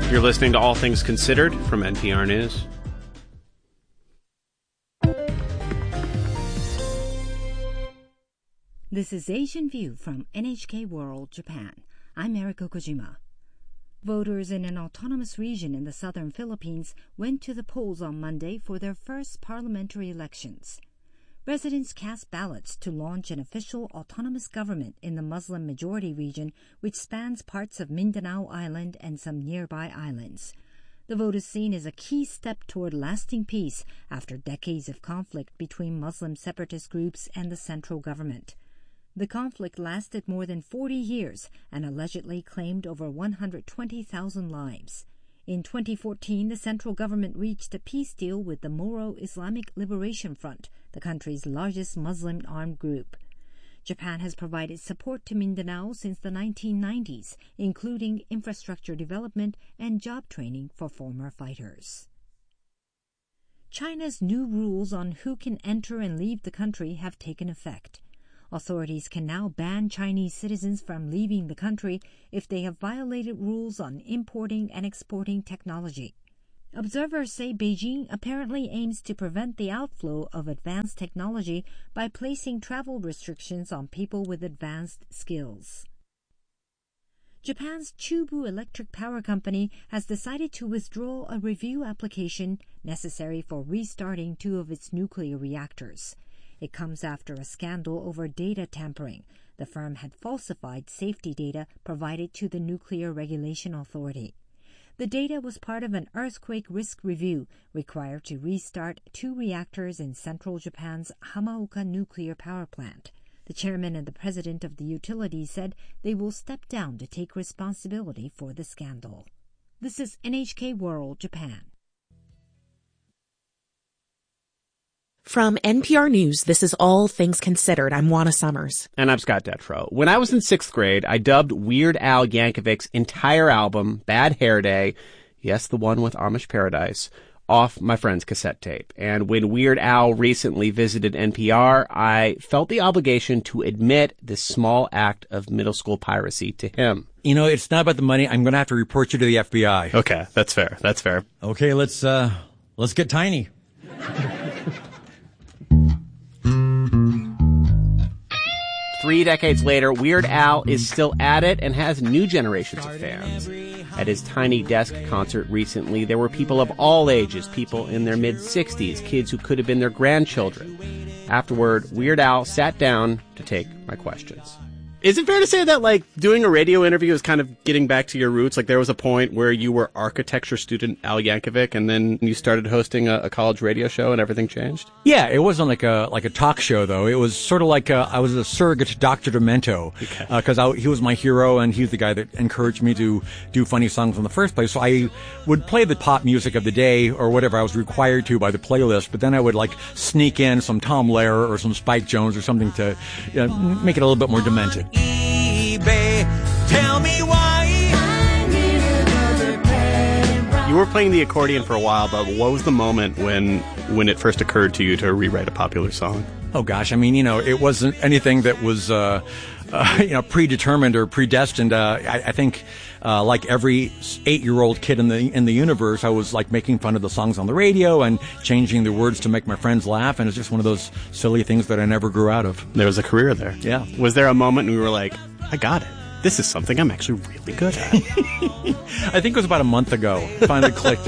You're listening to All Things Considered from NPR News. This is Asian View from NHK World Japan. I'm Eriko Kojima. Voters in an autonomous region in the southern Philippines went to the polls on Monday for their first parliamentary elections. Residents cast ballots to launch an official autonomous government in the Muslim-majority region, which spans parts of Mindanao Island and some nearby islands. The vote is seen as a key step toward lasting peace after decades of conflict between Muslim separatist groups and the central government. The conflict lasted more than 40 years and allegedly claimed over 120,000 lives. In 2014, the central government reached a peace deal with the Moro Islamic Liberation Front, the country's largest Muslim armed group. Japan has provided support to Mindanao since the 1990s, including infrastructure development and job training for former fighters. China's new rules on who can enter and leave the country have taken effect. Authorities can now ban Chinese citizens from leaving the country if they have violated rules on importing and exporting technology. Observers say Beijing apparently aims to prevent the outflow of advanced technology by placing travel restrictions on people with advanced skills. Japan's Chubu Electric Power Company has decided to withdraw a review application necessary for restarting 2 of its nuclear reactors. It comes after a scandal over data tampering. The firm had falsified safety data provided to the Nuclear Regulation Authority. The data was part of an earthquake risk review required to restart 2 reactors in central Japan's Hamaoka nuclear power plant. The chairman and the president of the utility said they will step down to take responsibility for the scandal. This is NHK World Japan. From NPR News, this is All Things Considered. I'm Juana Summers. And I'm Scott Detrow. When I was in 6th grade, I dubbed Weird Al Yankovic's entire album, Bad Hair Day, yes, the one with Amish Paradise, off my friend's cassette tape. And when Weird Al recently visited NPR, I felt the obligation to admit this small act of middle school piracy to him. You know, it's not about the money. I'm going to have to report you to the FBI. Okay, that's fair. That's fair. Okay, let's get tiny. 3 decades later, Weird Al is still at it and has new generations of fans. At his Tiny Desk concert recently, there were people of all ages, people in their mid-60s, kids who could have been their grandchildren. Afterward, Weird Al sat down to take my questions. Is it fair to say that, like, doing a radio interview is kind of getting back to your roots? Like, there was a point where you were architecture student Al Yankovic, and then you started hosting a college radio show, and everything changed? Yeah, it wasn't like a talk show, though. It was sort of like I was a surrogate Dr. Demento, because he was my hero, and he was the guy that encouraged me to do funny songs in the first place. So I would play the pop music of the day, or whatever I was required to by the playlist, but then I would, like, sneak in some Tom Lehrer or some Spike Jones or something to make it a little bit more demented. eBay, tell me why. You were playing the accordion for a while, but what was the moment when it first occurred to you to rewrite a popular song? Oh gosh, I mean, it wasn't anything that was predetermined or predestined. I think like every 8-year-old kid in the universe, I was like making fun of the songs on the radio and changing the words to make my friends laugh, and it's just one of those silly things that I never grew out of. There was a career there. Yeah. Was there a moment when we were like, I got it. This is something I'm actually really good at. I think it was about a month ago. It finally clicked.